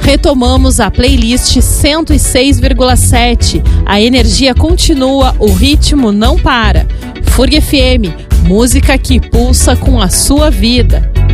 Retomamos a playlist 106,7. A energia continua, o ritmo não para. FURG FM, música que pulsa com a sua vida.